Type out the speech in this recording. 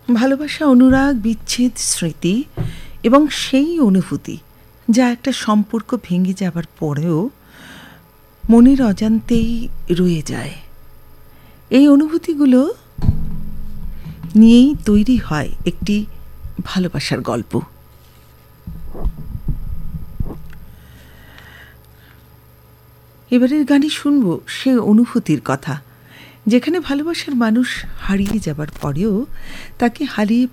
ভালোবাসা, অনুরাগ, বিচ্ছেদ, স্মৃতি এবং সেই অনুভূতি যা একটা সম্পর্ক ভেঙে যাবার পরেও মনের অজান্তেই রয়ে যায়। এই অনুভূতিগুলো নিয়েই তৈরি হয় একটি ভালোবাসার গল্প। এবারের গানে শুনব সে অনুভূতির কথা, যেখানে ভালোবাসার মানুষ হারিয়ে যাবার পরেও তাকে হারিয়ে